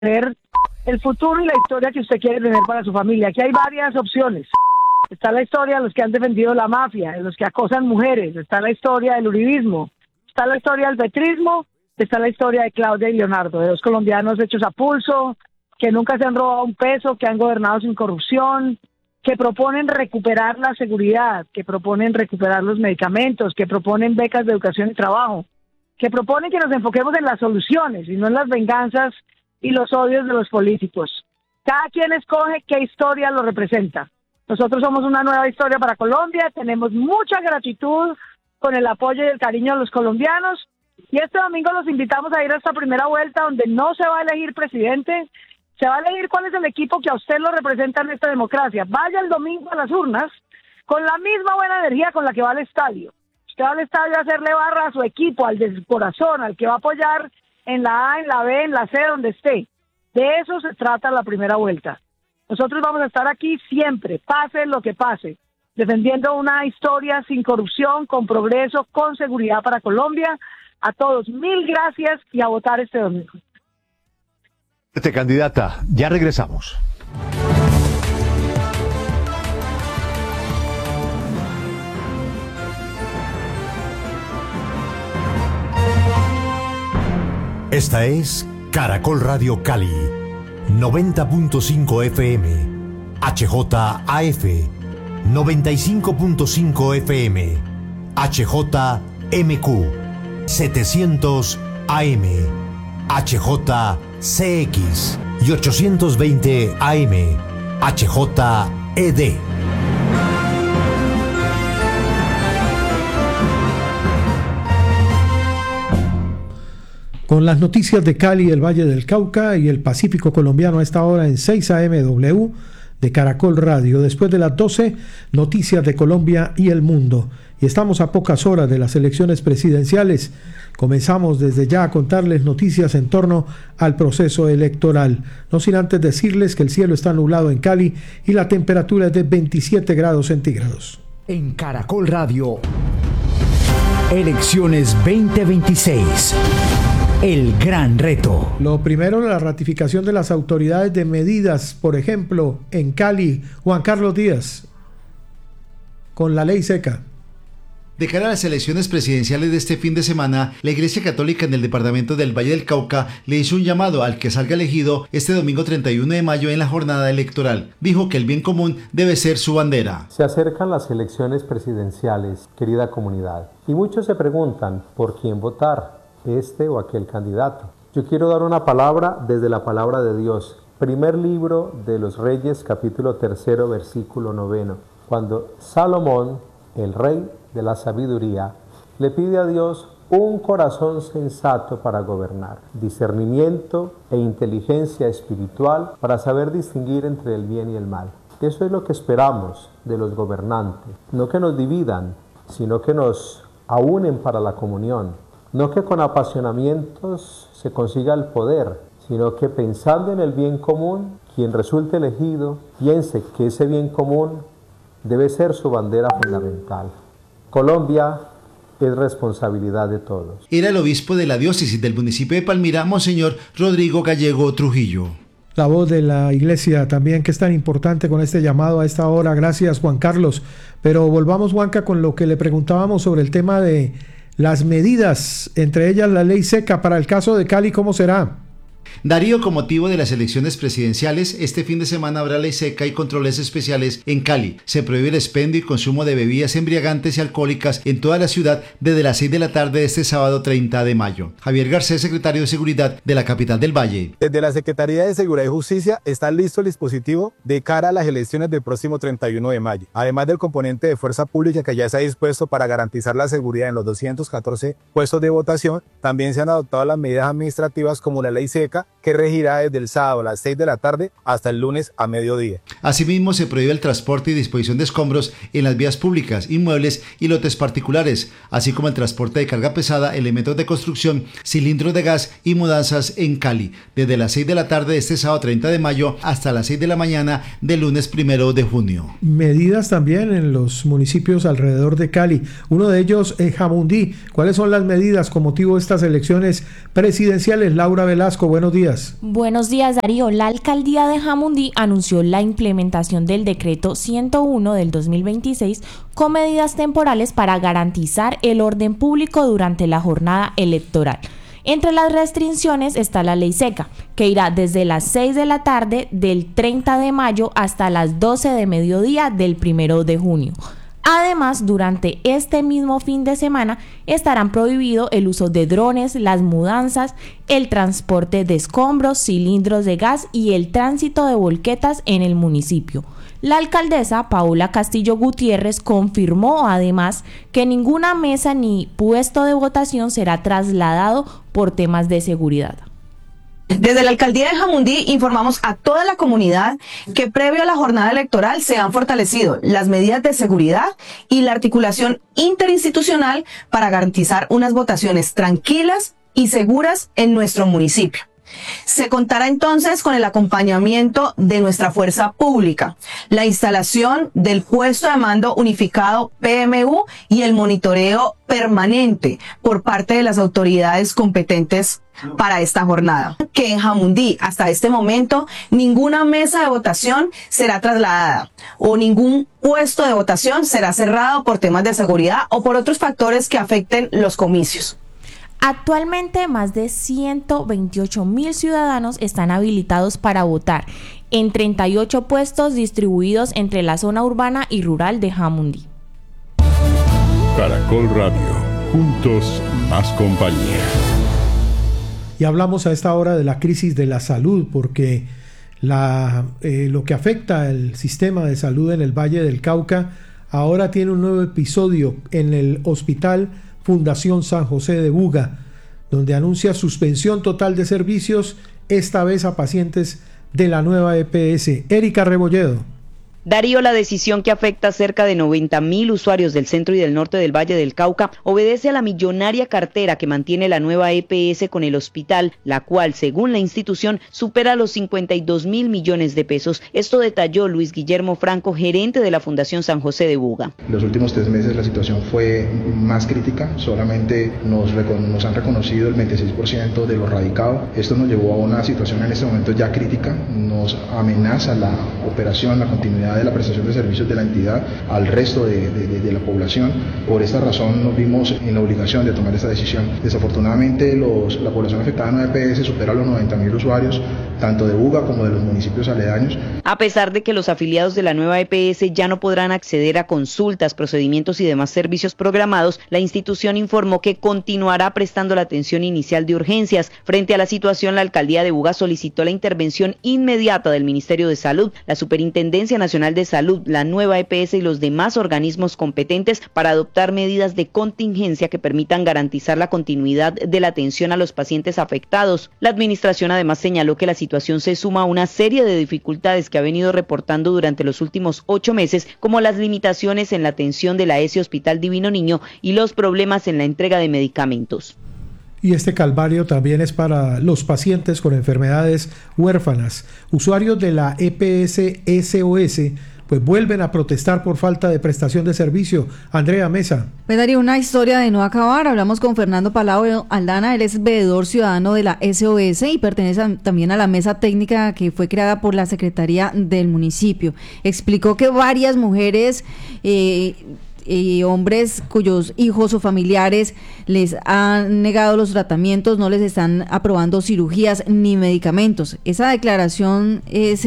tener el futuro y la historia que usted quiere tener para su familia. Aquí hay varias opciones. Está la historia de los que han defendido la mafia, de los que acosan mujeres, está la historia del uribismo, está la historia del petrismo, está la historia de Claudia y Leonardo, de dos colombianos hechos a pulso, que nunca se han robado un peso, que han gobernado sin corrupción, que proponen recuperar la seguridad, que proponen recuperar los medicamentos, que proponen becas de educación y trabajo, que proponen que nos enfoquemos en las soluciones y no en las venganzas y los odios de los políticos. Cada quien escoge qué historia lo representa. Nosotros somos una nueva historia para Colombia, tenemos mucha gratitud con el apoyo y el cariño de los colombianos, y este domingo los invitamos a ir a esta primera vuelta donde no se va a elegir presidente, se va a elegir cuál es el equipo que a usted lo representa en esta democracia. Vaya el domingo a las urnas con la misma buena energía con la que va al estadio. Usted va al estadio a hacerle barra a su equipo, al de su corazón, al que va a apoyar en la A, en la B, en la C, donde esté. De eso se trata la primera vuelta. Nosotros vamos a estar aquí siempre, pase lo que pase, defendiendo una historia sin corrupción, con progreso, con seguridad para Colombia. A todos, 1000 gracias y a votar este domingo. Candidata, ya regresamos. Esta es Caracol Radio Cali, 90.5 FM, HJAF, 95.5 FM, HJMQ, 700 AM, HJCX y 820 AM, HJED. Con las noticias de Cali, el Valle del Cauca y el Pacífico colombiano a esta hora en 6 AM de Caracol Radio. Después de las 12, noticias de Colombia y el mundo. Y estamos a pocas horas de las elecciones presidenciales. Comenzamos desde ya a contarles noticias en torno al proceso electoral. No sin antes decirles que el cielo está nublado en Cali y la temperatura es de 27 grados centígrados. En Caracol Radio, Elecciones 2026. El gran reto. Lo primero, la ratificación de las autoridades de medidas, por ejemplo, en Cali, Juan Carlos Díaz, con la ley seca. De cara a las elecciones presidenciales de este fin de semana, la Iglesia Católica en el departamento del Valle del Cauca le hizo un llamado al que salga elegido este domingo 31 de mayo en la jornada electoral. Dijo que el bien común debe ser su bandera. Se acercan las elecciones presidenciales, querida comunidad, y muchos se preguntan por quién votar, este o aquel candidato. Yo quiero dar una palabra desde la palabra de Dios. Primer libro de los Reyes, capítulo 3, versículo 9. Cuando Salomón, el rey de la sabiduría, le pide a Dios un corazón sensato para gobernar, discernimiento e inteligencia espiritual para saber distinguir entre el bien y el mal. Eso es lo que esperamos de los gobernantes, no que nos dividan, sino que nos aúnen para la comunión, no que con apasionamientos se consiga el poder, sino que pensando en el bien común, quien resulte elegido piense que ese bien común debe ser su bandera fundamental. Colombia es responsabilidad de todos. Era el obispo de la diócesis del municipio de Palmira, Monseñor Rodrigo Gallego Trujillo. La voz de la iglesia también, que es tan importante con este llamado a esta hora. Gracias, Juan Carlos. Pero volvamos, Juanca, con lo que le preguntábamos sobre el tema de las medidas, entre ellas la ley seca para el caso de Cali. ¿Cómo será? Darío, con motivo de las elecciones presidenciales, este fin de semana habrá ley seca y controles especiales en Cali. Se prohíbe el expendio y consumo de bebidas embriagantes y alcohólicas en toda la ciudad desde las 6 de la tarde de este sábado 30 de mayo. Javier Garcés, secretario de Seguridad de la capital del Valle. Desde la Secretaría de Seguridad y Justicia está listo el dispositivo de cara a las elecciones del próximo 31 de mayo. Además del componente de fuerza pública que ya se ha dispuesto para garantizar la seguridad en los 214 puestos de votación, también se han adoptado las medidas administrativas como la ley seca, que regirá desde el sábado a las 6 de la tarde hasta el lunes a mediodía. Asimismo, se prohíbe el transporte y disposición de escombros en las vías públicas, inmuebles y lotes particulares, así como el transporte de carga pesada, elementos de construcción, cilindros de gas y mudanzas en Cali, desde las 6 de la tarde de este sábado 30 de mayo hasta las 6 de la mañana del lunes 1 de junio. Medidas también en los municipios alrededor de Cali, uno de ellos en Jamundí. ¿Cuáles son las medidas con motivo de estas elecciones presidenciales? Laura Velasco, buenos buenos días. Buenos días, Darío. La alcaldía de Jamundí anunció la implementación del decreto 101 del 2026 con medidas temporales para garantizar el orden público durante la jornada electoral. Entre las restricciones está la ley seca, que irá desde las 6 de la tarde del 30 de mayo hasta las 12 de mediodía del 1 de junio. Además, durante este mismo fin de semana estarán prohibido el uso de drones, las mudanzas, el transporte de escombros, cilindros de gas y el tránsito de volquetas en el municipio. La alcaldesa Paula Castillo Gutiérrez confirmó además que ninguna mesa ni puesto de votación será trasladado por temas de seguridad. Desde la alcaldía de Jamundí informamos a toda la comunidad que previo a la jornada electoral se han fortalecido las medidas de seguridad y la articulación interinstitucional para garantizar unas votaciones tranquilas y seguras en nuestro municipio. Se contará entonces con el acompañamiento de nuestra fuerza pública, la instalación del puesto de mando unificado PMU y el monitoreo permanente por parte de las autoridades competentes para esta jornada. Que en Jamundí, hasta este momento, ninguna mesa de votación será trasladada o ningún puesto de votación será cerrado por temas de seguridad o por otros factores que afecten los comicios. Actualmente, más de 128.000 ciudadanos están habilitados para votar en 38 puestos distribuidos entre la zona urbana y rural de Jamundí. Caracol Radio, juntos más compañía. Y hablamos a esta hora de la crisis de la salud, porque lo que afecta al sistema de salud en el Valle del Cauca ahora tiene un nuevo episodio en el Hospital Fundación San José de Buga, donde anuncia suspensión total de servicios, esta vez a pacientes de la nueva EPS. Erika Rebolledo. Darío, la decisión que afecta a cerca de 90.000 usuarios del centro y del norte del Valle del Cauca obedece a la millonaria cartera que mantiene la nueva EPS con el hospital, la cual, según la institución, supera los 52.000 millones de pesos. Esto detalló Luis Guillermo Franco, gerente de la Fundación San José de Buga. Los últimos 3 meses la situación fue más crítica, solamente nos han reconocido el 26% de lo radicado. Esto nos llevó a una situación en este momento ya crítica, nos amenaza la operación, la continuidad de la prestación de servicios de la entidad al resto de la población. Por esta razón nos vimos en la obligación de tomar esta decisión. Desafortunadamente la población afectada en la EPS supera los 90.000 usuarios, tanto de Buga como de los municipios aledaños. A pesar de que los afiliados de la nueva EPS ya no podrán acceder a consultas, procedimientos y demás servicios programados, la institución informó que continuará prestando la atención inicial de urgencias. Frente a la situación, la alcaldía de Buga solicitó la intervención inmediata del Ministerio de Salud, la Superintendencia Nacional de Salud, la nueva EPS y los demás organismos competentes para adoptar medidas de contingencia que permitan garantizar la continuidad de la atención a los pacientes afectados. La administración además señaló que la situación se suma a una serie de dificultades que ha venido reportando durante los últimos 8 meses, como las limitaciones en la atención de la ES Hospital Divino Niño y los problemas en la entrega de medicamentos. Y este calvario también es para los pacientes con enfermedades huérfanas. Usuarios de la EPS SOS pues vuelven a protestar por falta de prestación de servicio. Andrea Mesa. Me daría una historia de no acabar. Hablamos con Fernando Palau Aldana, él es veedor ciudadano de la SOS y pertenece también a la mesa técnica que fue creada por la Secretaría del municipio. Explicó que varias mujeres y hombres cuyos hijos o familiares les han negado los tratamientos, no les están aprobando cirugías ni medicamentos. Esa declaración es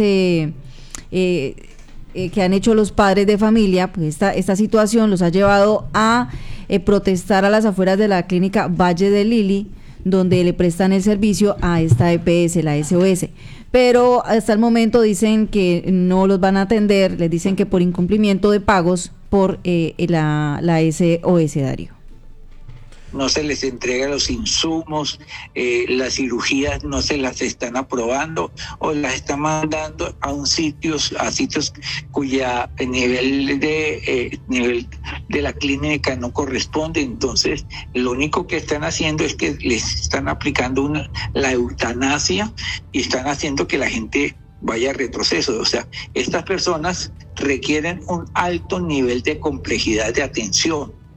que han hecho los padres de familia, pues esta situación los ha llevado a protestar a las afueras de la clínica Valle de Lili, donde le prestan el servicio a esta EPS, la SOS. Pero hasta el momento dicen que no los van a atender, les dicen que por incumplimiento de pagos por la SOS, Darío. No se les entrega los insumos, las cirugías no se las están aprobando o las están mandando a sitios cuya nivel de la clínica no corresponde. Entonces, lo único que están haciendo es que les están aplicando la eutanasia y están haciendo que la gente vaya a retroceso. O sea, estas personas requieren un alto nivel de complejidad de atención.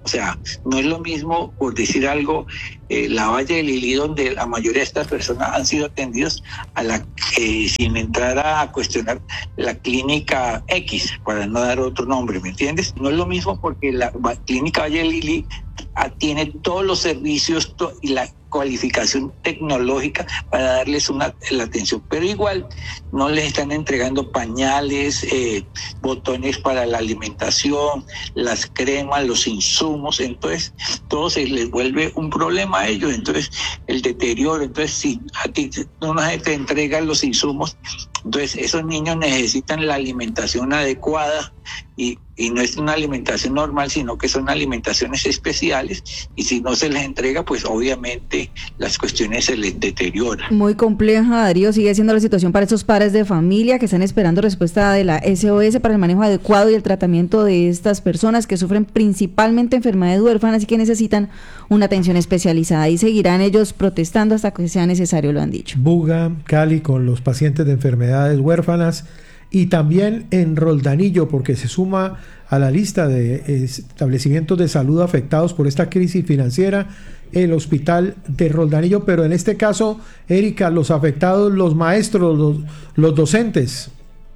O sea, no es lo mismo, por decir algo, la Valle del Lili, donde la mayoría de estas personas han sido atendidos a la sin entrar a cuestionar la clínica X, para no dar otro nombre, ¿me entiendes? No es lo mismo porque la clínica Valle del Lili tiene todos los servicios y la cualificación tecnológica para darles la atención, pero igual no les están entregando pañales, botones para la alimentación, las cremas, los insumos, entonces todo se les vuelve un problema a ellos, entonces el deterioro, entonces si a ti no te entregan los insumos, entonces esos niños necesitan la alimentación adecuada y no es una alimentación normal, sino que son alimentaciones especiales, y si no se les entrega, pues obviamente las cuestiones se les deterioran. Muy compleja, Darío, sigue siendo la situación para estos padres de familia que están esperando respuesta de la SOS para el manejo adecuado y el tratamiento de estas personas que sufren principalmente enfermedades huérfanas y que necesitan una atención especializada, y seguirán ellos protestando hasta que sea necesario, lo han dicho. Buga, Cali, con los pacientes de enfermedades huérfanas, y también en Roldanillo, porque se suma a la lista de establecimientos de salud afectados por esta crisis financiera, el hospital de Roldanillo, pero en este caso, Erika, los afectados, los maestros, los docentes.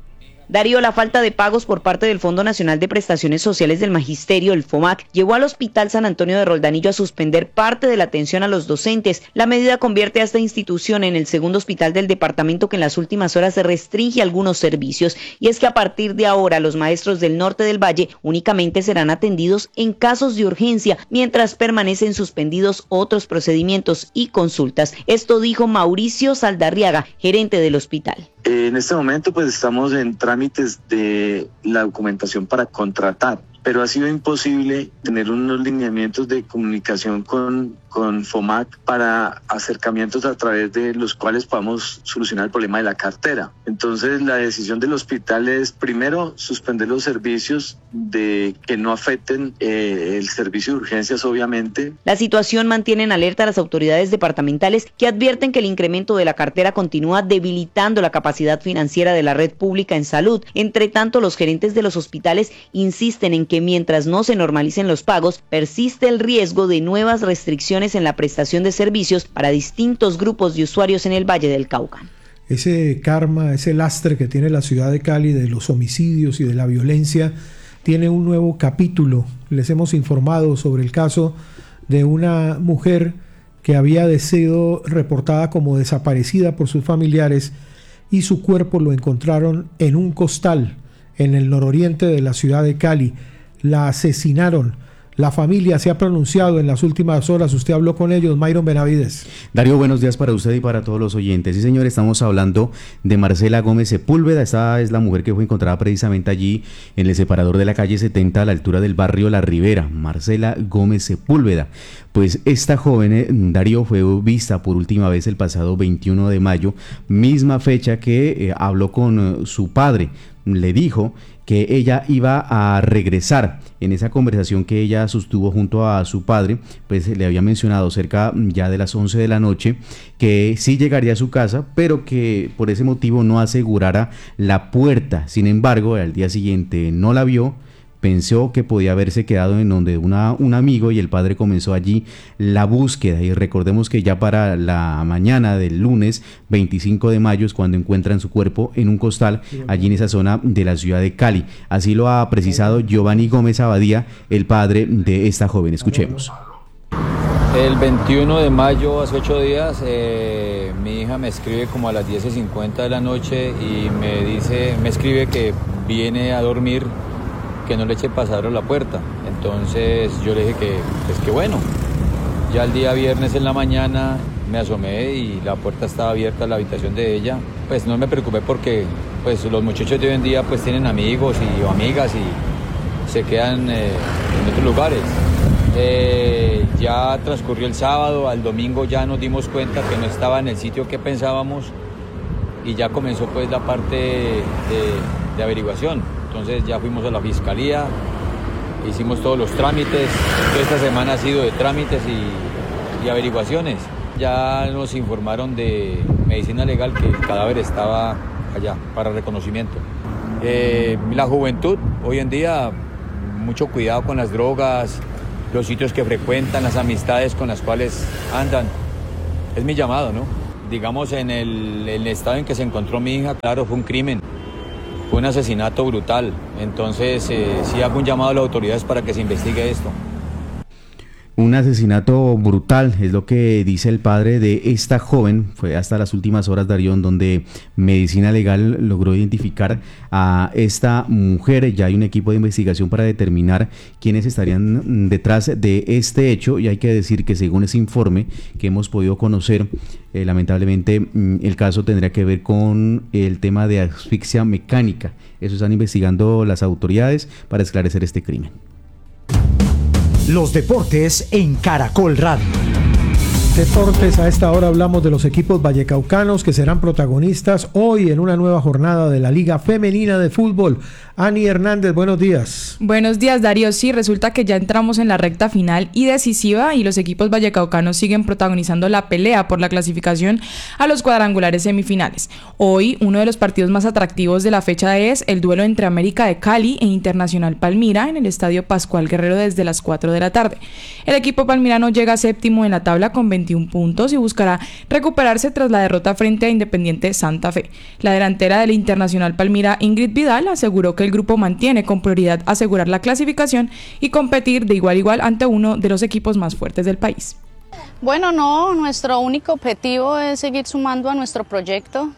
Darío, la falta de pagos por parte del Fondo Nacional de Prestaciones Sociales del Magisterio, el FOMAC, llevó al Hospital San Antonio de Roldanillo a suspender parte de la atención a los docentes. La medida convierte a esta institución en el segundo hospital del departamento que en las últimas horas restringe algunos servicios, y es que a partir de ahora los maestros del norte del Valle únicamente serán atendidos en casos de urgencia, mientras permanecen suspendidos otros procedimientos y consultas. Esto dijo Mauricio Saldarriaga, gerente del hospital. En este momento pues estamos en trámites de la documentación para contratar, pero ha sido imposible tener unos lineamientos de comunicación con FOMAC para acercamientos a través de los cuales podamos solucionar el problema de la cartera. Entonces la decisión del hospital es primero suspender los servicios de que no afecten el servicio de urgencias, obviamente. La situación mantiene en alerta a las autoridades departamentales, que advierten que el incremento de la cartera continúa debilitando la capacidad financiera de la red pública en salud. Entre tanto, los gerentes de los hospitales insisten en que mientras no se normalicen los pagos, persiste el riesgo de nuevas restricciones en la prestación de servicios para distintos grupos de usuarios en el Valle del Cauca. Ese karma, ese lastre que tiene la ciudad de Cali de los homicidios y de la violencia tiene un nuevo capítulo. Les hemos informado sobre el caso de una mujer que había sido reportada como desaparecida por sus familiares, y su cuerpo lo encontraron en un costal en el nororiente de la ciudad de Cali. La asesinaron. La familia se ha pronunciado en las últimas horas. Usted habló con ellos, Mayron Benavides. Darío, buenos días para usted y para todos los oyentes. Sí, señor, estamos hablando de Marcela Gómez Sepúlveda. Esta es la mujer que fue encontrada precisamente allí en el separador de la calle 70 a la altura del barrio La Ribera. Marcela Gómez Sepúlveda. Pues esta joven, Darío, fue vista por última vez el pasado 21 de mayo, misma fecha que habló con su padre. Le dijo que ella iba a regresar. En esa conversación que ella sostuvo junto a su padre, pues le había mencionado cerca ya de las 11 de la noche que sí llegaría a su casa, pero que por ese motivo no asegurara la puerta. Sin embargo, al día siguiente no la vio, pensó que podía haberse quedado en donde un amigo, y el padre comenzó allí la búsqueda. Y recordemos que ya para la mañana del lunes 25 de mayo es cuando encuentran su cuerpo en un costal allí en esa zona de la ciudad de Cali. Así lo ha precisado Giovanni Gómez Abadía, el padre de esta joven. Escuchemos. El 21 de mayo, hace 8 días, mi hija me escribe como a las 10:50 de la noche y me escribe que viene a dormir, que no le eche pasador a la puerta. Entonces yo le dije que bueno. Ya el día viernes en la mañana me asomé y la puerta estaba abierta a la habitación de ella. Pues no me preocupé porque pues los muchachos de hoy en día pues tienen amigos o amigas y se quedan en otros lugares. Ya transcurrió el sábado, al domingo ya nos dimos cuenta que no estaba en el sitio que pensábamos, y ya comenzó pues la parte de averiguación. Entonces ya fuimos a la fiscalía, hicimos todos los trámites. Esta semana ha sido de trámites y averiguaciones. Ya nos informaron de medicina legal que el cadáver estaba allá para reconocimiento. La juventud hoy en día, mucho cuidado con las drogas, los sitios que frecuentan, las amistades con las cuales andan. Es mi llamado, ¿no? Digamos, en el estado en que se encontró mi hija, claro, fue un crimen, fue un asesinato brutal. Entonces, sí hago un llamado a las autoridades para que se investigue esto. Un asesinato brutal, es lo que dice el padre de esta joven. Fue hasta las últimas horas, Darío, donde Medicina Legal logró identificar a esta mujer. Ya hay un equipo de investigación para determinar quiénes estarían detrás de este hecho, y hay que decir que según ese informe que hemos podido conocer, lamentablemente el caso tendría que ver con el tema de asfixia mecánica. Eso están investigando las autoridades para esclarecer este crimen. Los deportes en Caracol Radio. Deportes, a esta hora hablamos de los equipos vallecaucanos que serán protagonistas hoy en una nueva jornada de la Liga Femenina de Fútbol. Ani Hernández, buenos días. Buenos días, Darío. Sí, resulta que ya entramos en la recta final y decisiva y los equipos vallecaucanos siguen protagonizando la pelea por la clasificación a los cuadrangulares semifinales. Hoy, uno de los partidos más atractivos de la fecha es el duelo entre América de Cali e Internacional Palmira en el Estadio Pascual Guerrero desde las 4 de la tarde. El equipo palmirano llega séptimo en la tabla con 21 puntos y buscará recuperarse tras la derrota frente a Independiente Santa Fe. La delantera del Internacional Palmira, Ingrid Vidal, aseguró que el grupo mantiene con prioridad asegurar la clasificación y competir de igual a igual ante uno de los equipos más fuertes del país. Bueno, no, nuestro único objetivo es seguir sumando a nuestro proyecto,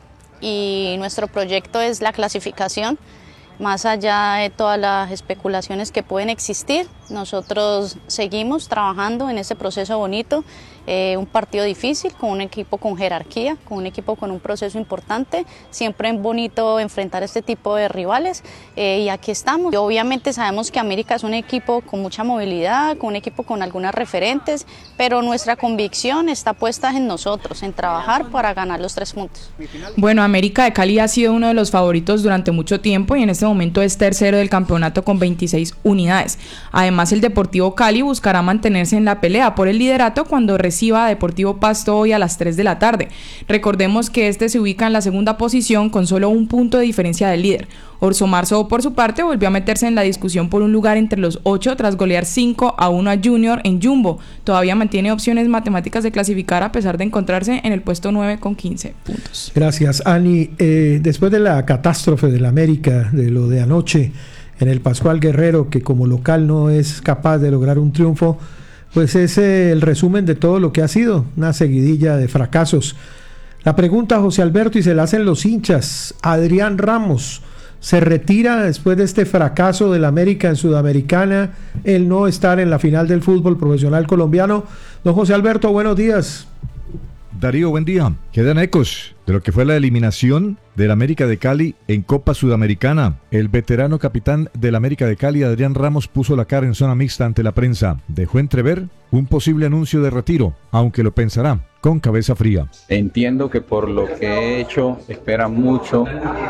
y nuestro proyecto es la clasificación. Más allá de todas las especulaciones que pueden existir, nosotros seguimos trabajando en este proceso bonito, un partido difícil, con un equipo con jerarquía, con un equipo con un proceso importante. Siempre es bonito enfrentar este tipo de rivales, y aquí estamos. Y obviamente sabemos que América es un equipo con mucha movilidad, con un equipo con algunas referentes, pero nuestra convicción está puesta en nosotros, en trabajar para ganar los 3 puntos. Bueno, América de Cali ha sido uno de los favoritos durante mucho tiempo y en este momento es tercero del campeonato con 26 unidades. Además, el Deportivo Cali buscará mantenerse en la pelea por el liderato cuando reciba a Deportivo Pasto hoy a las 3 de la tarde. Recordemos que este se ubica en la segunda posición con solo 1 punto de diferencia del líder. Orso Marzo, por su parte, volvió a meterse en la discusión por un lugar entre los 8 tras golear 5-1 a Junior en Jumbo. Todavía mantiene opciones matemáticas de clasificar a pesar de encontrarse en el puesto 9 con 15 puntos. Gracias, Ani. Después de la catástrofe del América, de lo de anoche en el Pascual Guerrero, que como local no es capaz de lograr un triunfo, pues es el resumen de todo lo que ha sido, una seguidilla de fracasos. La pregunta, José Alberto, y se la hacen los hinchas: Adrián Ramos se retira después de este fracaso del América en Sudamericana, el no estar en la final del fútbol profesional colombiano. Don José Alberto, buenos días. Darío, buen día. Quedan ecos de lo que fue la eliminación del América de Cali en Copa Sudamericana. El veterano capitán del América de Cali, Adrián Ramos, puso la cara en zona mixta ante la prensa. Dejó entrever un posible anuncio de retiro, aunque lo pensará con cabeza fría. Entiendo que por lo que he hecho esperan mucho.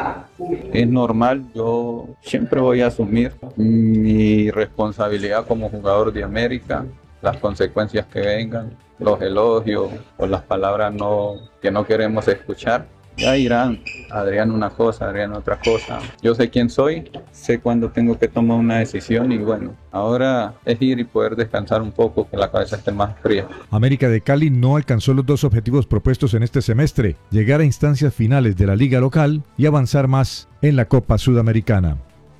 Es normal, yo siempre voy a asumir mi responsabilidad como jugador de América, las consecuencias que vengan, los elogios o las palabras que no queremos escuchar. Ya dirán, Adrián una cosa, Adrián otra cosa. Yo sé quién soy, sé cuándo tengo que tomar una decisión y bueno, ahora es ir y poder descansar un poco, que la cabeza esté más fría. América de Cali no alcanzó los 2 objetivos propuestos en este semestre: llegar a instancias finales de la liga local y avanzar más en la Copa Sudamericana.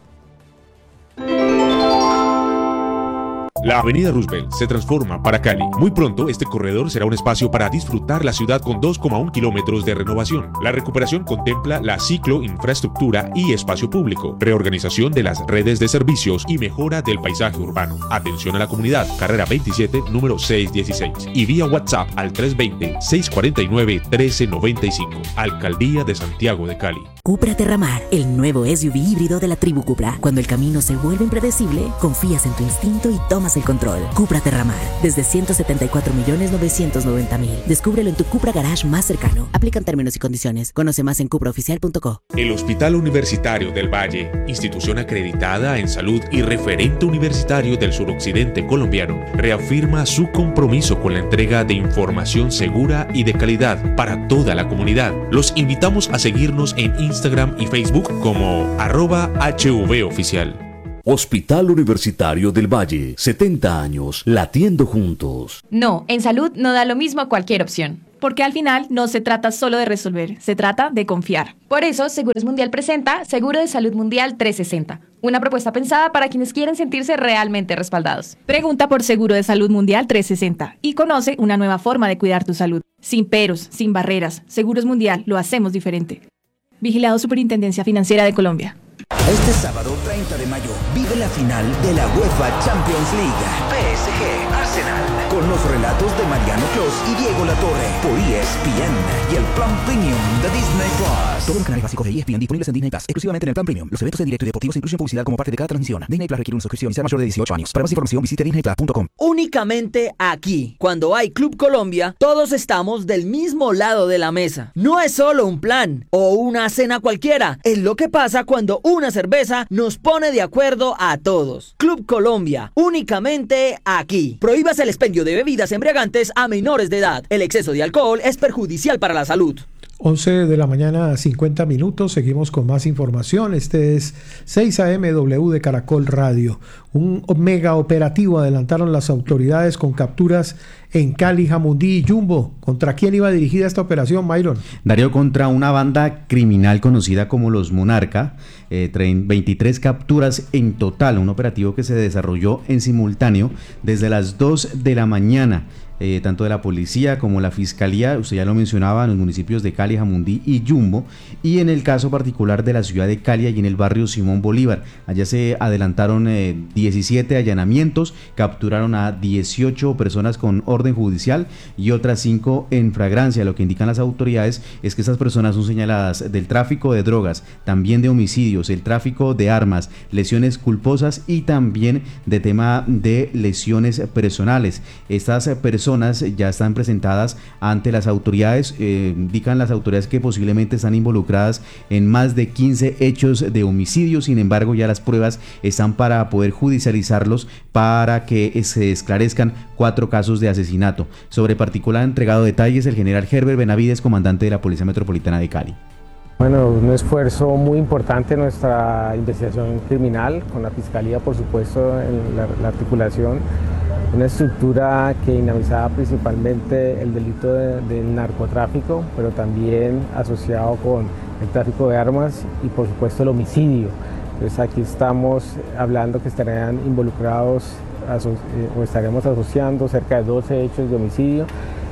La avenida Roosevelt se transforma para Cali. Muy pronto, este corredor será un espacio para disfrutar la ciudad con 2,1 kilómetros de renovación. La recuperación contempla la ciclo, infraestructura y espacio público, reorganización de las redes de servicios y mejora del paisaje urbano. Atención a la comunidad, carrera 27, número 616. Y vía WhatsApp al 320-649-1395. Alcaldía de Santiago de Cali. Cupra Terramar, el nuevo SUV híbrido de la tribu Cupra. Cuando el camino se vuelve impredecible, confías en tu instinto y tomas el control. Cupra Terramar, desde 174.990.000. Descúbrelo en tu Cupra Garage más cercano. Aplican términos y condiciones. Conoce más en cupraoficial.co. El Hospital Universitario del Valle, institución acreditada en salud y referente universitario del suroccidente colombiano, reafirma su compromiso con la entrega de información segura y de calidad para toda la comunidad. Los invitamos a seguirnos en Instagram y Facebook como @HVOficial. Hospital Universitario del Valle, 70 años, latiendo juntos. No, en salud no da lo mismo cualquier opción. Porque al final no se trata solo de resolver, se trata de confiar. Por eso, Seguros Mundial presenta Seguro de Salud Mundial 360, una propuesta pensada para quienes quieren sentirse realmente respaldados. Pregunta por Seguro de Salud Mundial 360 y conoce una nueva forma de cuidar tu salud. Sin peros, sin barreras. Seguros Mundial, lo hacemos diferente. Vigilado Superintendencia Financiera de Colombia. Este sábado 30 de mayo vive la final de la UEFA Champions League. PSG Arsenal. Con los relatos de Mariano Clos y Diego Latorre por ESPN y el plan premium de Disney Plus. Todos los canales básicos de ESPN disponibles en Disney Plus, exclusivamente en el plan premium. Los eventos en directo y deportivos incluyen publicidad como parte de cada transmisión. Disney Plus requiere una suscripción y ser mayor de 18 años. Para más información visite disneyplus.com. Únicamente aquí, cuando hay Club Colombia, todos estamos del mismo lado de la mesa. No es solo un plan o una cena cualquiera, es lo que pasa cuando una cerveza nos pone de acuerdo a todos. Club Colombia, únicamente aquí. Prohíbas el expendio de bebidas embriagantes a menores de edad. El exceso de alcohol es perjudicial para la salud. 11 de la mañana, 50 minutos. Seguimos con más información. Este es 6 AM de Caracol Radio. Un mega operativo adelantaron las autoridades con capturas en Cali, Jamundí y Jumbo. ¿Contra quién iba dirigida esta operación, Myron? Darío, contra una banda criminal conocida como Los Monarca. 23 capturas en total. Un operativo que se desarrolló en simultáneo desde las 2 de la mañana. Tanto de la policía como la fiscalía, usted ya lo mencionaba, en los municipios de Cali, Jamundí y Jumbo, y en el caso particular de la ciudad de Cali y en el barrio Simón Bolívar. Allá se adelantaron 17 allanamientos, capturaron a 18 personas con orden judicial y otras 5 en flagrancia. Lo que indican las autoridades es que estas personas son señaladas del tráfico de drogas, también de homicidios, el tráfico de armas, lesiones culposas y también de tema de lesiones personales. Estas personas ya están presentadas ante las autoridades, indican las autoridades que posiblemente están involucradas en más de 15 hechos de homicidio. Sin embargo, ya las pruebas están para poder judicializarlos para que se esclarezcan 4 casos de asesinato. Sobre particular ha entregado detalles el general Herbert Benavides, comandante de la Policía Metropolitana de Cali. Bueno, un esfuerzo muy importante en nuestra investigación criminal, con la Fiscalía, por supuesto, en la articulación. Una estructura que dinamizaba principalmente el delito del narcotráfico, pero también asociado con el tráfico de armas y por supuesto el homicidio. Entonces aquí estamos hablando que estarían involucrados o estaremos asociando cerca de 12 hechos de homicidio.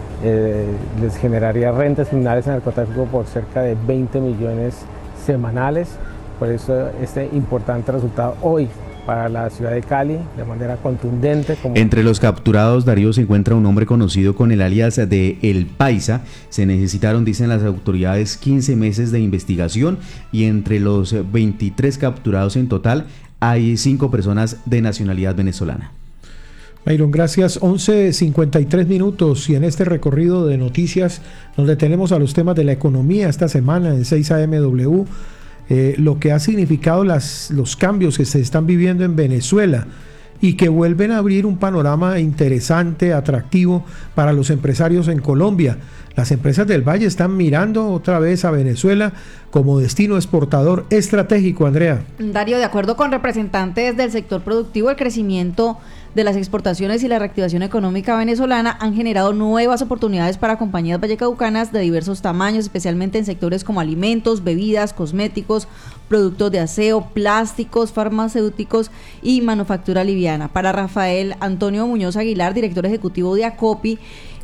Les generaría rentas criminales en narcotráfico por cerca de 20 millones semanales. Por eso este importante resultado hoy para la ciudad de Cali de manera contundente. Entre los capturados, Darío, se encuentra un hombre conocido con el alias de El Paisa. Se necesitaron, dicen las autoridades, 15 meses de investigación y entre los 23 capturados en total hay 5 personas de nacionalidad venezolana. Myron, gracias. 11:53 minutos y en este recorrido de noticias nos detenemos a los temas de la economía esta semana en 6 AMW. Lo que ha significado los cambios que se están viviendo en Venezuela y que vuelven a abrir un panorama interesante, atractivo para los empresarios en Colombia. Las empresas del Valle están mirando otra vez a Venezuela como destino exportador estratégico, Andrea. Darío, de acuerdo con representantes del sector productivo, el crecimiento de las exportaciones y la reactivación económica venezolana han generado nuevas oportunidades para compañías vallecaucanas de diversos tamaños, especialmente en sectores como alimentos, bebidas, cosméticos, productos de aseo, plásticos, farmacéuticos y manufactura liviana. Para Rafael Antonio Muñoz Aguilar, director ejecutivo de Acopi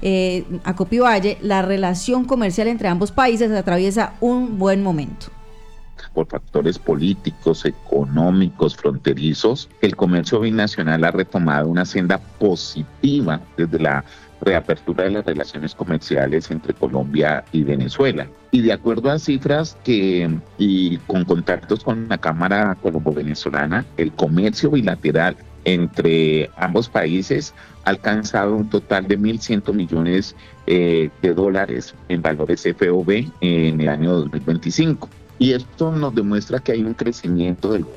Valle, la relación comercial entre ambos países atraviesa un buen momento. Por factores políticos, económicos, fronterizos, el comercio binacional ha retomado una senda positiva desde la reapertura de las relaciones comerciales entre Colombia y Venezuela. Y de acuerdo a cifras y con contactos con la Cámara Colombo-Venezolana, el comercio bilateral entre ambos países ha alcanzado un total de 1.100 millones de dólares en valores FOB en el año 2025. Y esto nos demuestra que hay un crecimiento del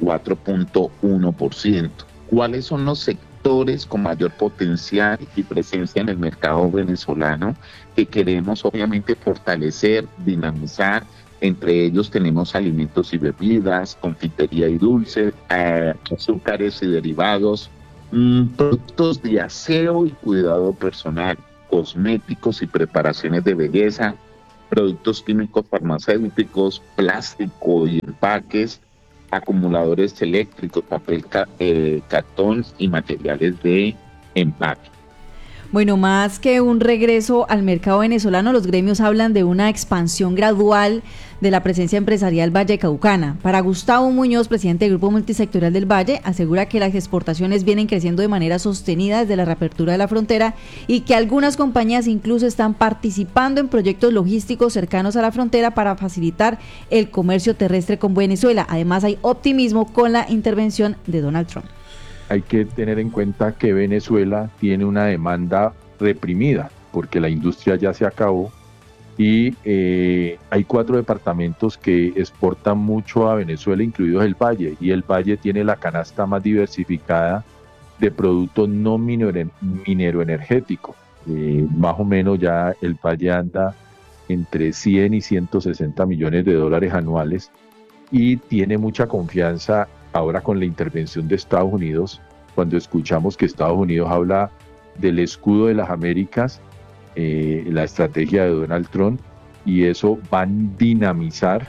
4.1%. ¿Cuáles son los sectores con mayor potencial y presencia en el mercado venezolano que queremos obviamente fortalecer, dinamizar Entre ellos tenemos alimentos y bebidas, confitería y dulces, azúcares y derivados, productos de aseo y cuidado personal, cosméticos y preparaciones de belleza, productos químicos farmacéuticos, plástico y empaques, acumuladores eléctricos, papel, cartón y materiales de empaque. Bueno, más que un regreso al mercado venezolano, los gremios hablan de una expansión gradual de la presencia empresarial vallecaucana. Para Gustavo Muñoz, presidente del Grupo Multisectorial del Valle, asegura que las exportaciones vienen creciendo de manera sostenida desde la reapertura de la frontera y que algunas compañías incluso están participando en proyectos logísticos cercanos a la frontera para facilitar el comercio terrestre con Venezuela. Además, hay optimismo con la intervención de Donald Trump. Hay que tener en cuenta que Venezuela tiene una demanda reprimida porque la industria ya se acabó y hay 4 departamentos que exportan mucho a Venezuela, incluidos el Valle, y el Valle tiene la canasta más diversificada de productos no minero energético. Más o menos ya el Valle anda entre 100 y 160 millones de dólares anuales y tiene mucha confianza ahora con la intervención de Estados Unidos. Cuando escuchamos que Estados Unidos habla del escudo de las Américas, la estrategia de Donald Trump, y eso va a dinamizar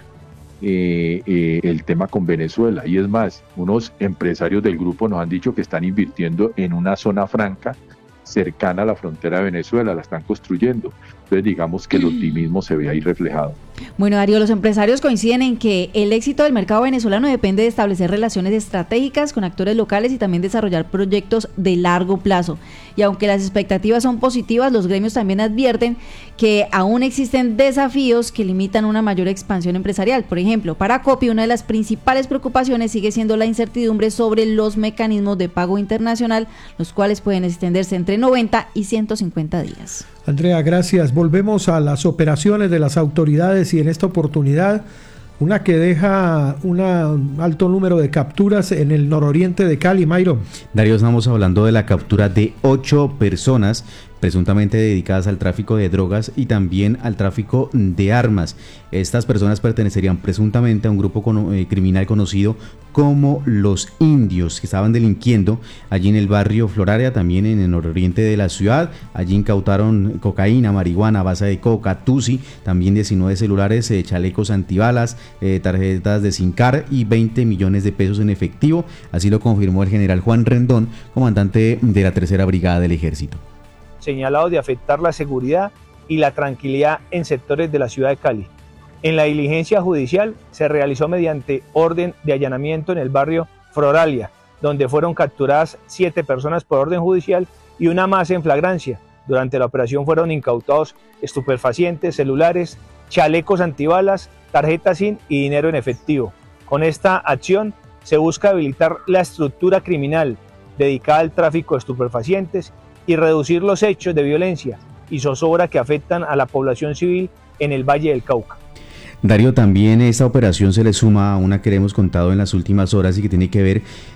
el tema con Venezuela. Y es más, unos empresarios del grupo nos han dicho que están invirtiendo en una zona franca cercana a la frontera de Venezuela, la están construyendo. Entonces digamos que el optimismo se ve ahí reflejado. Bueno, Darío, los empresarios coinciden en que el éxito del mercado venezolano depende de establecer relaciones estratégicas con actores locales y también desarrollar proyectos de largo plazo. Y aunque las expectativas son positivas, los gremios también advierten que aún existen desafíos que limitan una mayor expansión empresarial. Por ejemplo, para COPI, una de las principales preocupaciones sigue siendo la incertidumbre sobre los mecanismos de pago internacional, los cuales pueden extenderse entre 90 y 150 días. Andrea, gracias. Volvemos a las operaciones de las autoridades y en esta oportunidad una que deja un alto número de capturas en el nororiente de Cali. Mayro. Darío, estamos hablando de la captura de 8 personas presuntamente dedicadas al tráfico de drogas y también al tráfico de armas. Estas personas pertenecerían presuntamente a un grupo criminal conocido como los Indios, que estaban delinquiendo allí en el barrio Floraria, también en el nororiente de la ciudad. Allí incautaron cocaína, marihuana, base de coca, tusi, también 19 celulares, chalecos antibalas, tarjetas de SINCAR y 20 millones de pesos en efectivo. Así lo confirmó el general Juan Rendón, comandante de la 3ª Brigada del Ejército. Señalado de afectar la seguridad y la tranquilidad en sectores de la ciudad de Cali. En la diligencia judicial se realizó mediante orden de allanamiento en el barrio Floralia, donde fueron capturadas 7 personas por orden judicial y una más en flagrancia. Durante la operación fueron incautados estupefacientes, celulares, chalecos antibalas, tarjetas SIM y dinero en efectivo. Con esta acción se busca habilitar la estructura criminal dedicada al tráfico de estupefacientes y reducir los hechos de violencia y zozobra que afectan a la población civil en el Valle del Cauca. Darío, también esta operación se le suma a una que le hemos contado en las últimas horas y que tiene que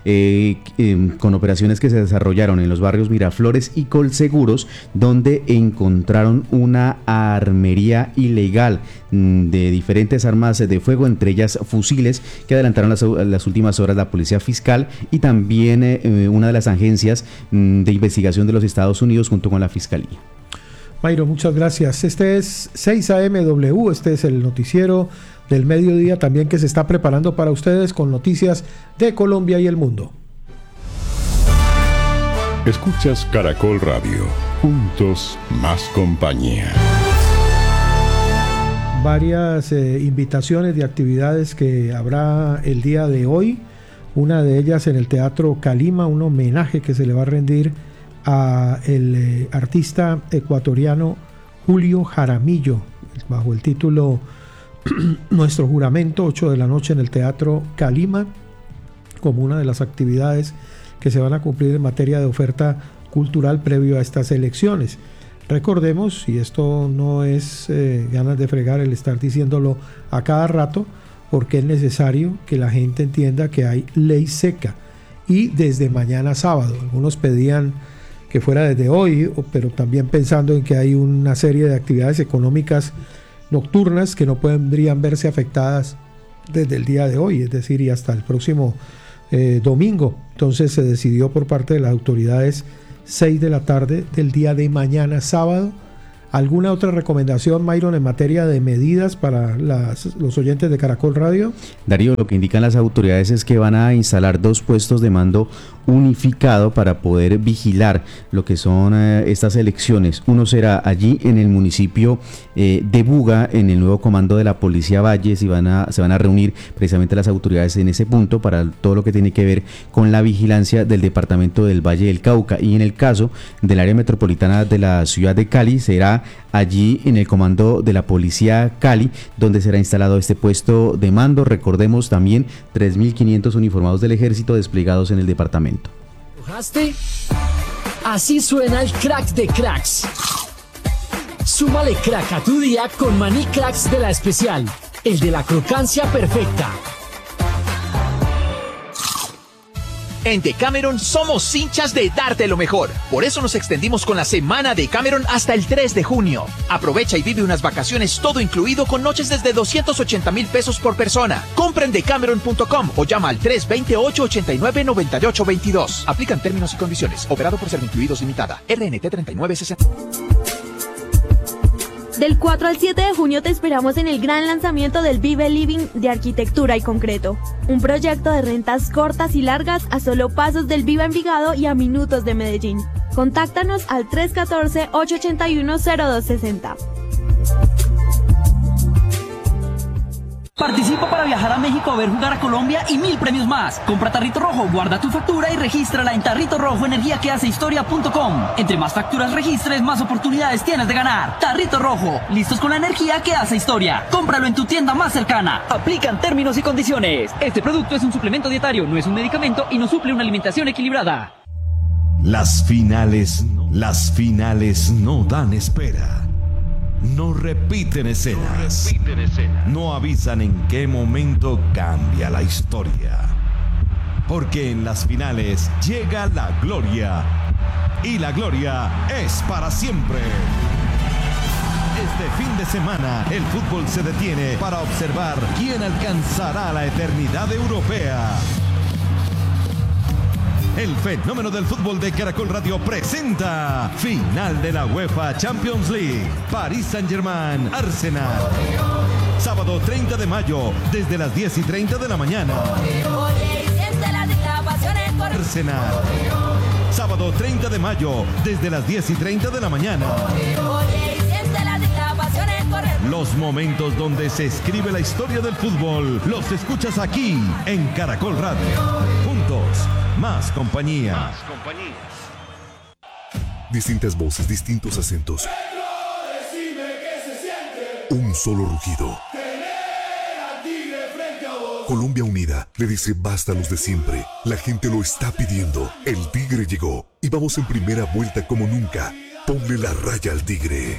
ver con operaciones que se desarrollaron en los barrios Miraflores y Colseguros, donde encontraron una armería ilegal de diferentes armas de fuego, entre ellas fusiles, que adelantaron las últimas horas la Policía Fiscal y también una de las agencias de investigación de los Estados Unidos junto con la Fiscalía. Mayro, muchas gracias. Este es 6 AMW, este es el noticiero del mediodía también que se está preparando para ustedes con noticias de Colombia y el mundo. Escuchas Caracol Radio, juntos más compañía. Varias invitaciones de actividades que habrá el día de hoy, una de ellas en el Teatro Calima, un homenaje que se le va a rendir a el artista ecuatoriano Julio Jaramillo, bajo el título Nuestro Juramento, 8 de la noche en el Teatro Calima, como una de las actividades que se van a cumplir en materia de oferta cultural previo a estas elecciones. Recordemos, y esto no es ganas de fregar el estar diciéndolo a cada rato, porque es necesario que la gente entienda que hay ley seca y desde mañana sábado. Algunos pedían que fuera desde hoy, pero también pensando en que hay una serie de actividades económicas nocturnas que no podrían verse afectadas desde el día de hoy, es decir, y hasta el próximo domingo. Entonces se decidió por parte de las autoridades 6 de la tarde del día de mañana sábado. ¿Alguna otra recomendación, Myron, en materia de medidas para los oyentes de Caracol Radio? Darío, lo que indican las autoridades es que van a instalar 2 puestos de mando unificado para poder vigilar lo que son estas elecciones. Uno será allí en el municipio de Buga, en el nuevo comando de la Policía Valles, y se van a reunir precisamente las autoridades en ese punto para todo lo que tiene que ver con la vigilancia del departamento del Valle del Cauca. Y en el caso del área metropolitana de la ciudad de Cali, será allí en el comando de la Policía Cali, donde será instalado este puesto de mando. Recordemos también 3.500 uniformados del ejército desplegados en el departamento. Así suena el crack de cracks. Súmale crack a tu día con Maní Cracks de La Especial, el de la crocancia perfecta. En Decameron somos hinchas de darte lo mejor. Por eso nos extendimos con la semana Decameron hasta el 3 de junio. Aprovecha y vive unas vacaciones todo incluido con noches desde 280,000 pesos por persona. Compra en decameron.com o llama al 328-89-9822. Aplican términos y condiciones. Operado por Servincluidos Limitada. RNT 3960. Del 4 al 7 de junio te esperamos en el gran lanzamiento del Vive Living de Arquitectura y Concreto, un proyecto de rentas cortas y largas a solo pasos del Viva Envigado y a minutos de Medellín. Contáctanos al 314-881-0260. Participa para viajar a México a ver jugar a Colombia y 1000 premios más. Compra Tarrito Rojo, guarda tu factura y regístrala en Tarrito Rojo energiaquehacehistoria.com. Entre más facturas registres, más oportunidades tienes de ganar. Tarrito Rojo, listos con la energía que hace historia. Cómpralo en tu tienda más cercana. Aplican términos y condiciones. Este producto es un suplemento dietario, no es un medicamento y no suple una alimentación equilibrada. Las finales no dan espera. No repiten escenas. No avisan en qué momento cambia la historia. Porque en las finales llega la gloria. Y la gloria es para siempre. Este fin de semana el fútbol se detiene para observar quién alcanzará la eternidad europea. El fenómeno del fútbol de Caracol Radio presenta final de la UEFA Champions League. Paris Saint-Germain, Arsenal. Sábado 30 de mayo, desde las 10:30 de la mañana. Arsenal. Sábado 30 de mayo, desde las 10:30 de la mañana. Los momentos donde se escribe la historia del fútbol los escuchas aquí en Caracol Radio. Juntos, más compañía. Distintas voces, distintos acentos. Un solo rugido. Colombia unida le dice basta a los de siempre. La gente lo está pidiendo. El Tigre llegó y vamos en primera vuelta como nunca. Ponle la raya al Tigre.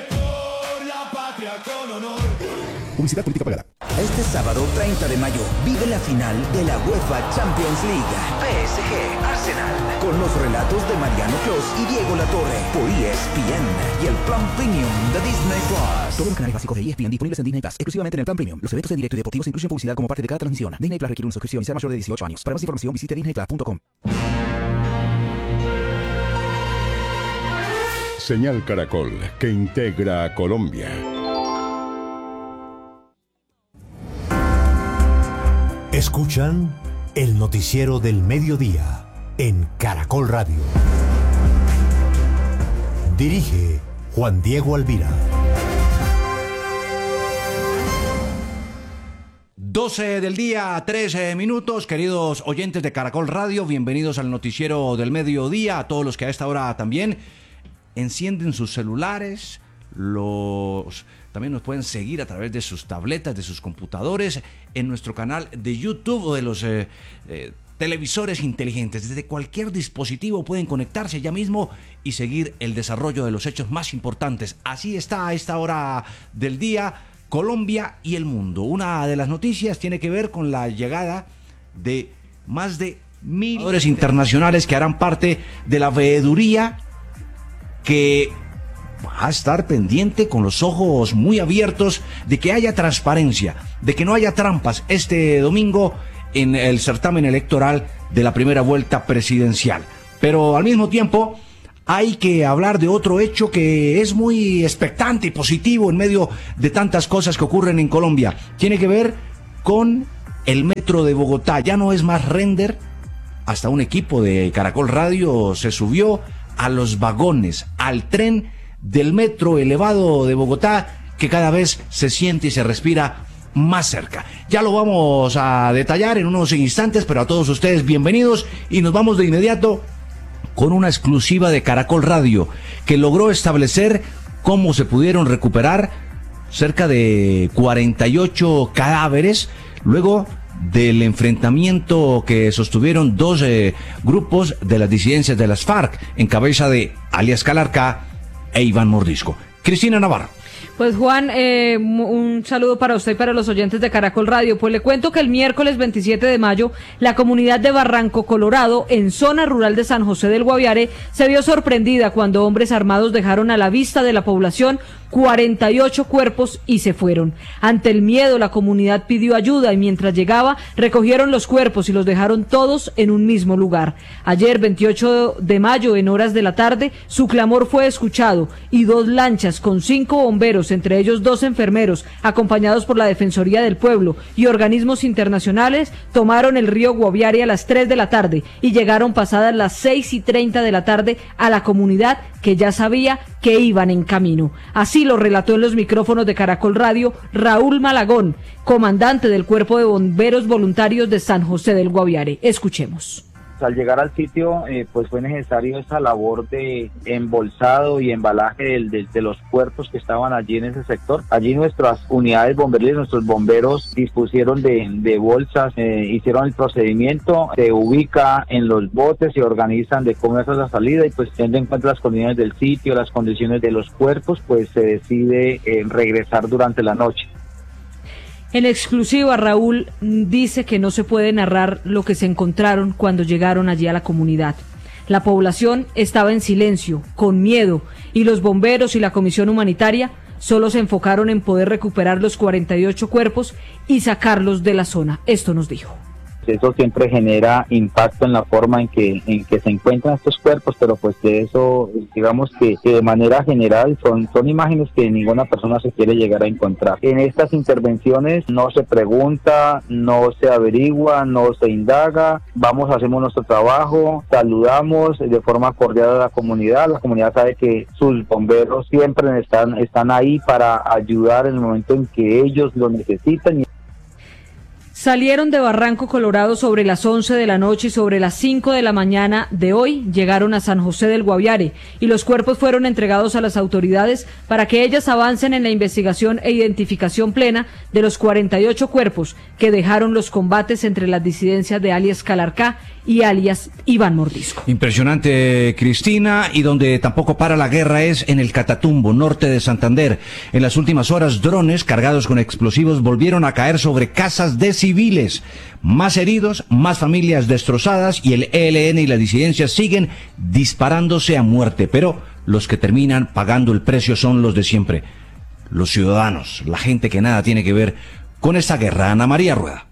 Publicidad política pagada. Este sábado 30 de mayo vive la final de la UEFA Champions League. PSG Arsenal. Con los relatos de Mariano Clos y Diego Latorre por ESPN y el plan premium de Disney Plus. Todos los canales básicos de ESPN disponibles en Disney Plus, exclusivamente en el plan premium. Los eventos en directo y deportivos incluyen publicidad como parte de cada transmisión. Disney Plus requiere una suscripción y ser mayor de 18 años. Para más información visite disneyplus.com. Señal Caracol, que integra a Colombia. Escuchan el noticiero del mediodía en Caracol Radio. Dirige Juan Diego Alvira. 12 del día, 13 minutos, queridos oyentes de Caracol Radio, bienvenidos al noticiero del mediodía, a todos los que a esta hora también encienden sus celulares, también nos pueden seguir a través de sus tabletas, de sus computadores, en nuestro canal de YouTube o de los televisores inteligentes. Desde cualquier dispositivo pueden conectarse ya mismo y seguir el desarrollo de los hechos más importantes. Así está a esta hora del día Colombia y el mundo. Una de las noticias tiene que ver con la llegada de más de 1.000 jugadores internacionales que harán parte de la veeduría que va a estar pendiente con los ojos muy abiertos de que haya transparencia, de que no haya trampas este domingo en el certamen electoral de la primera vuelta presidencial. Pero al mismo tiempo hay que hablar de otro hecho que es muy expectante y positivo en medio de tantas cosas que ocurren en Colombia. Tiene que ver con el metro de Bogotá. Ya no es más render. Hasta un equipo de Caracol Radio se subió a los vagones, al tren del metro elevado de Bogotá, que cada vez se siente y se respira más cerca. Ya lo vamos a detallar en unos instantes, pero a todos ustedes bienvenidos y nos vamos de inmediato con una exclusiva de Caracol Radio que logró establecer cómo se pudieron recuperar cerca de 48 cadáveres luego del enfrentamiento que sostuvieron dos grupos de las disidencias de las FARC en cabeza de alias Calarcá e Iván Mordisco. Cristina Navarro. Pues Juan, un saludo para usted y para los oyentes de Caracol Radio. Pues le cuento que el miércoles 27 de mayo, la comunidad de Barranco Colorado, en zona rural de San José del Guaviare, se vio sorprendida cuando hombres armados dejaron a la vista de la población 48 cuerpos y se fueron. Ante el miedo, la comunidad pidió ayuda y mientras llegaba, recogieron los cuerpos y los dejaron todos en un mismo lugar. Ayer, 28 de mayo, en horas de la tarde, su clamor fue escuchado y 2 lanchas con 5 bomberos, entre ellos 2 enfermeros, acompañados por la Defensoría del Pueblo y organismos internacionales, tomaron el río Guaviare a las 3 de la tarde y llegaron pasadas las 6:30 de la tarde a la comunidad que ya sabía que iban en camino. Así lo relató en los micrófonos de Caracol Radio Raúl Malagón, comandante del Cuerpo de Bomberos Voluntarios de San José del Guaviare. Escuchemos. Al llegar al sitio, pues fue necesario esa labor de embolsado y embalaje de los cuerpos que estaban allí en ese sector. Allí nuestras unidades bomberiles, nuestros bomberos dispusieron de bolsas, hicieron el procedimiento, se ubica en los botes, se organizan de cómo es la salida y pues teniendo en cuenta las condiciones del sitio, las condiciones de los cuerpos, pues se decide regresar durante la noche. En exclusiva, Raúl dice que no se puede narrar lo que se encontraron cuando llegaron allí a la comunidad. La población estaba en silencio, con miedo, y los bomberos y la comisión humanitaria solo se enfocaron en poder recuperar los 48 cuerpos y sacarlos de la zona. Esto nos dijo. Eso siempre genera impacto en la forma en que se encuentran estos cuerpos, pero pues de eso, digamos que de manera general son imágenes que ninguna persona se quiere llegar a encontrar. En estas intervenciones no se pregunta, no se averigua, no se indaga, hacemos nuestro trabajo, saludamos de forma cordial a la comunidad sabe que sus bomberos siempre están ahí para ayudar en el momento en que ellos lo necesitan. Salieron de Barranco Colorado sobre las 11 de la noche y sobre las 5 de la mañana de hoy llegaron a San José del Guaviare y los cuerpos fueron entregados a las autoridades para que ellas avancen en la investigación e identificación plena de los 48 cuerpos que dejaron los combates entre las disidencias de alias Calarcá y alias Iván Mordisco. Impresionante, Cristina, y donde tampoco para la guerra es en el Catatumbo, norte de Santander. En las últimas horas, drones cargados con explosivos volvieron a caer sobre casas de civiles. Más heridos, más familias destrozadas y el ELN y las disidencias siguen disparándose a muerte, pero los que terminan pagando el precio son los de siempre, los ciudadanos, la gente que nada tiene que ver con esta guerra. Ana María Rueda.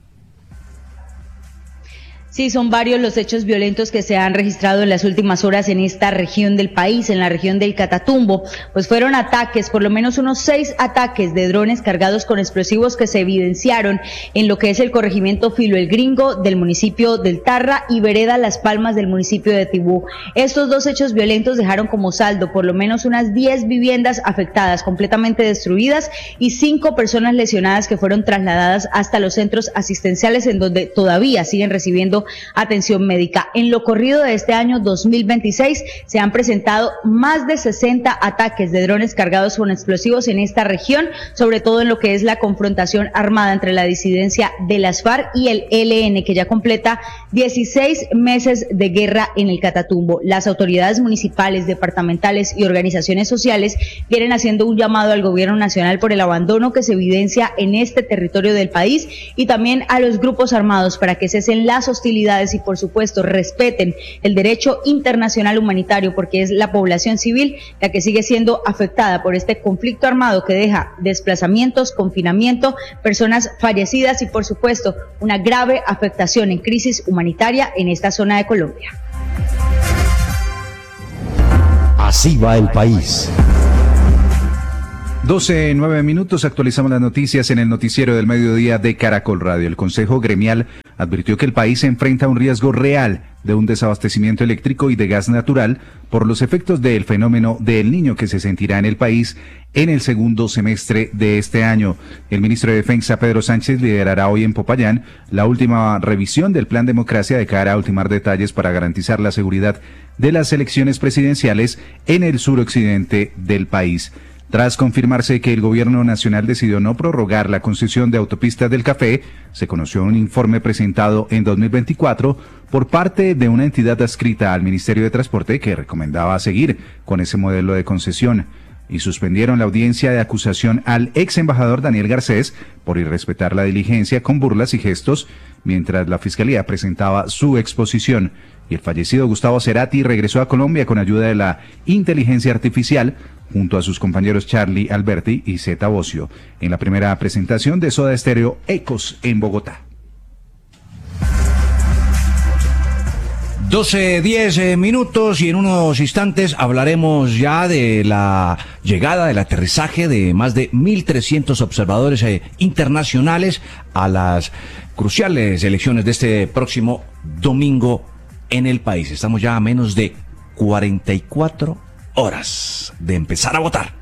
Sí, son varios los hechos violentos que se han registrado en las últimas horas en esta región del país, en la región del Catatumbo. Pues fueron ataques, por lo menos unos 6 ataques de drones cargados con explosivos que se evidenciaron en lo que es el corregimiento Filo el Gringo del municipio del Tarra y Vereda Las Palmas del municipio de Tibú. Estos 2 hechos violentos dejaron como saldo por lo menos unas 10 viviendas afectadas, completamente destruidas, y 5 personas lesionadas que fueron trasladadas hasta los centros asistenciales en donde todavía siguen recibiendo atención médica. En lo corrido de este año 2026 se han presentado más de 60 ataques de drones cargados con explosivos en esta región, sobre todo en lo que es la confrontación armada entre la disidencia de las FARC y el ELN, que ya completa 16 meses de guerra en el Catatumbo. Las autoridades municipales, departamentales y organizaciones sociales vienen haciendo un llamado al gobierno nacional por el abandono que se evidencia en este territorio del país y también a los grupos armados para que cesen las hostilidades hostilidades y por supuesto respeten el derecho internacional humanitario, porque es la población civil la que sigue siendo afectada por este conflicto armado que deja desplazamientos, confinamiento, personas fallecidas y por supuesto una grave afectación en crisis humanitaria en esta zona de Colombia. Así va el país. 12:09, actualizamos las noticias en el noticiero del mediodía de Caracol Radio. El Consejo Gremial advirtió que el país enfrenta un riesgo real de un desabastecimiento eléctrico y de gas natural por los efectos del fenómeno del Niño que se sentirá en el país en el segundo semestre de este año. El ministro de Defensa, Pedro Sánchez, liderará hoy en Popayán la última revisión del Plan Democracia de cara a ultimar detalles para garantizar la seguridad de las elecciones presidenciales en el suroccidente del país. Tras confirmarse que el gobierno nacional decidió no prorrogar la concesión de autopistas del Café, se conoció un informe presentado en 2024 por parte de una entidad adscrita al Ministerio de Transporte que recomendaba seguir con ese modelo de concesión, y suspendieron la audiencia de acusación al ex embajador Daniel Garcés por irrespetar la diligencia con burlas y gestos mientras la Fiscalía presentaba su exposición. Y el fallecido Gustavo Cerati regresó a Colombia con ayuda de la inteligencia artificial junto a sus compañeros Charlie Alberti y Zeta Bocio en la primera presentación de Soda Stereo Ecos en Bogotá. 12:10 y en unos instantes hablaremos ya de la llegada, del aterrizaje de más de 1.300 observadores internacionales a las cruciales elecciones de este próximo domingo en el país. Estamos ya a menos de 44 horas de empezar a votar.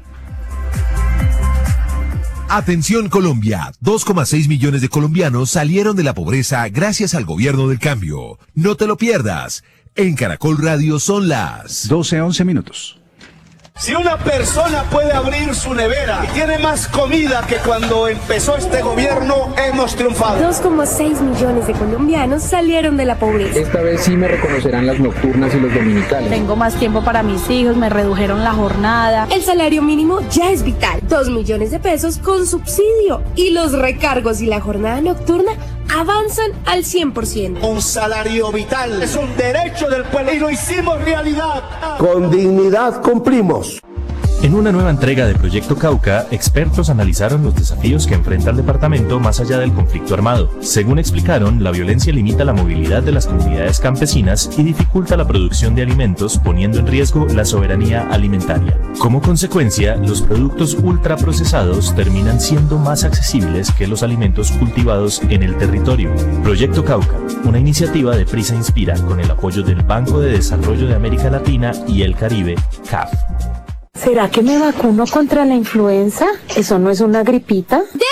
Atención Colombia, 2,6 millones de colombianos salieron de la pobreza gracias al gobierno del cambio. No te lo pierdas. En Caracol Radio son las 12:11. Si una persona puede abrir su nevera y tiene más comida que cuando empezó este gobierno, hemos triunfado. 2,6 millones de colombianos salieron de la pobreza. Esta vez sí me reconocerán las nocturnas y los dominicales. Tengo más tiempo para mis hijos, me redujeron la jornada. El salario mínimo ya es vital. 2 millones de pesos con subsidio. Y los recargos y la jornada nocturna avanzan al 100%. Un salario vital es un derecho del pueblo y lo hicimos realidad. Con dignidad cumplimos. En una nueva entrega de Proyecto Cauca, expertos analizaron los desafíos que enfrenta el departamento más allá del conflicto armado. Según explicaron, la violencia limita la movilidad de las comunidades campesinas y dificulta la producción de alimentos, poniendo en riesgo la soberanía alimentaria. Como consecuencia, los productos ultraprocesados terminan siendo más accesibles que los alimentos cultivados en el territorio. Proyecto Cauca, una iniciativa de Prisa Inspira con el apoyo del Banco de Desarrollo de América Latina y el Caribe, CAF. ¿Será que me vacuno contra la influenza? ¿Eso no es una gripita?